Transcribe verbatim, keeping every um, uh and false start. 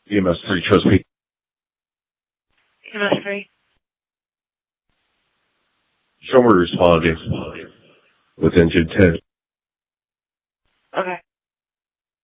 E M S three, trust me. E M S three. Show me responding with engine ten.